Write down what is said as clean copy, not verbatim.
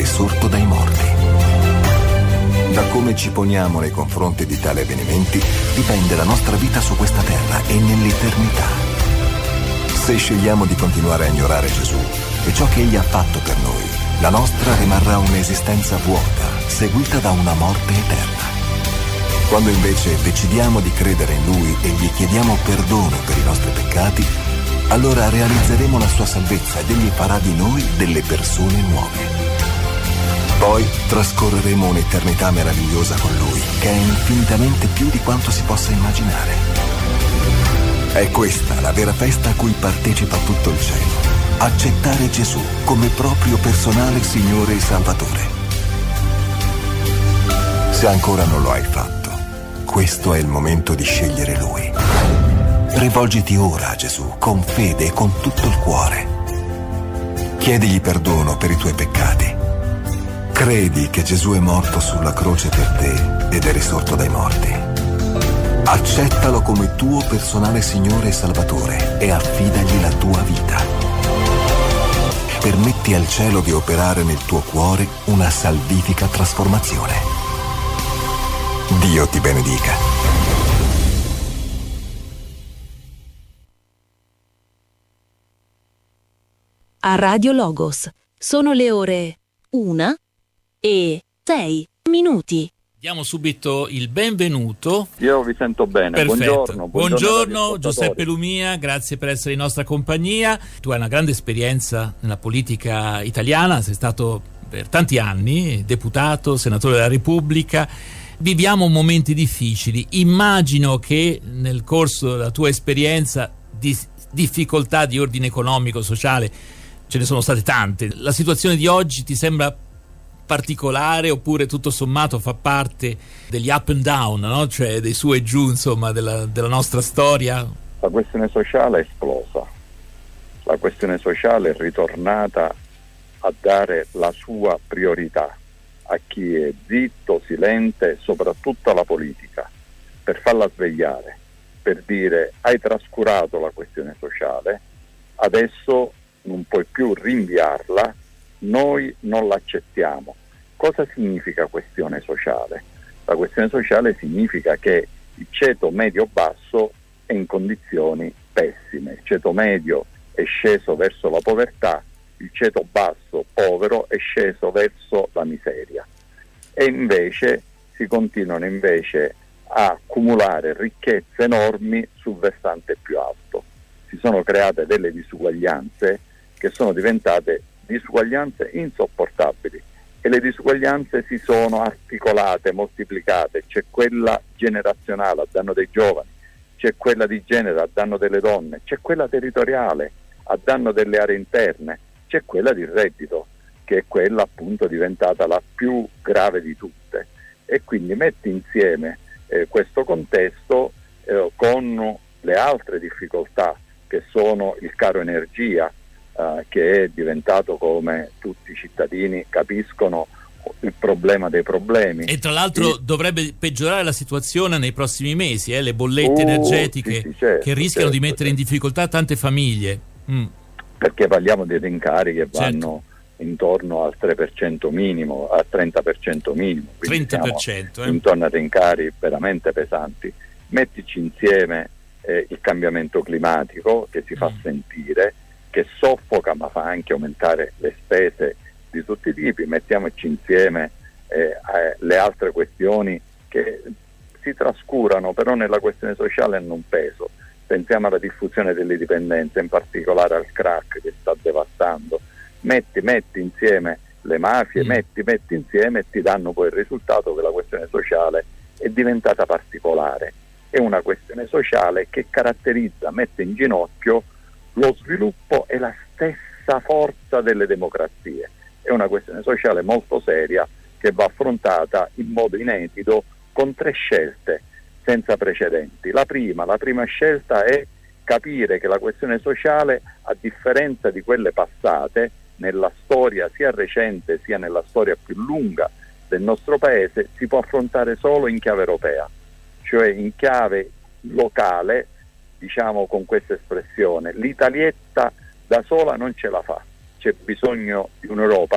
risorto dai morti. Da come ci poniamo nei confronti di tali avvenimenti dipende la nostra vita su questa terra e nell'eternità. Se scegliamo di continuare a ignorare Gesù e ciò che Egli ha fatto per noi, la nostra rimarrà un'esistenza vuota, seguita da una morte eterna. Quando invece decidiamo di credere in Lui e gli chiediamo perdono per i nostri peccati, allora realizzeremo la sua salvezza ed Egli farà di noi delle persone nuove. Poi trascorreremo un'eternità meravigliosa con Lui, che è infinitamente più di quanto si possa immaginare. È questa la vera festa a cui partecipa tutto il cielo. Accettare Gesù come proprio personale Signore e Salvatore. Se ancora non lo hai fatto, questo è il momento di scegliere Lui. Rivolgiti ora a Gesù con fede e con tutto il cuore. Chiedigli perdono per i tuoi peccati. Credi che Gesù è morto sulla croce per te ed è risorto dai morti. Accettalo come tuo personale Signore e Salvatore e affidagli la tua vita. Permetti al cielo di operare nel tuo cuore una salvifica trasformazione. Dio ti benedica. A Radio Logos sono le ore 1:06. Diamo subito il benvenuto. Io vi sento bene. Perfetto. Buongiorno Giuseppe Lumia, grazie per essere in nostra compagnia. Tu hai una grande esperienza nella politica italiana, sei stato per tanti anni deputato, senatore della Repubblica. Viviamo momenti difficili. Immagino che nel corso della tua esperienza di difficoltà di ordine economico, sociale, ce ne sono state tante. La situazione di oggi ti sembra particolare oppure tutto sommato fa parte degli up and down, no? Cioè dei su e giù, insomma, della nostra storia? La questione sociale è esplosa. La questione sociale è ritornata a dare la sua priorità a chi è zitto, silente, soprattutto alla politica, per farla svegliare, per dire: hai trascurato la questione sociale, adesso non puoi più rinviarla, noi non l'accettiamo. Cosa significa questione sociale? La questione sociale significa che il ceto medio-basso è in condizioni pessime, il ceto medio è sceso verso la povertà, il ceto basso, povero, è sceso verso la miseria. E invece si continuano a accumulare ricchezze enormi sul versante più alto. Si sono create delle disuguaglianze che sono diventate disuguaglianze insopportabili e le disuguaglianze si sono articolate, moltiplicate. C'è quella generazionale a danno dei giovani, c'è quella di genere a danno delle donne, c'è quella territoriale a danno delle aree interne, c'è quella di reddito, che è quella appunto diventata la più grave di tutte. E quindi metti insieme questo contesto con le altre difficoltà che sono il caro energia, che è diventato, come tutti i cittadini capiscono, il problema dei problemi. E tra l'altro dovrebbe peggiorare la situazione nei prossimi mesi, le bollette energetiche certo, che rischiano di mettere in difficoltà tante famiglie. Perché parliamo di rincari che vanno intorno al 3% minimo, al 30% minimo. 30%. Intorno a rincari veramente pesanti. Mettici insieme il cambiamento climatico che si fa sentire, che soffoca ma fa anche aumentare le spese di tutti i tipi. Mettiamoci insieme le altre questioni che si trascurano, però nella questione sociale hanno un peso. Pensiamo alla diffusione delle dipendenze, in particolare al crack che sta devastando. Metti insieme le mafie, metti insieme e ti danno poi il risultato che la questione sociale è diventata particolare. È una questione sociale che caratterizza, mette in ginocchio lo sviluppo e la stessa forza delle democrazie. È una questione sociale molto seria che va affrontata in modo inedito con 3 scelte senza precedenti. La prima scelta è capire che la questione sociale, a differenza di quelle passate, nella storia sia recente sia nella storia più lunga del nostro paese, si può affrontare solo in chiave europea, cioè in chiave locale, diciamo con questa espressione. L'Italietta da sola non ce la fa, c'è bisogno di un'Europa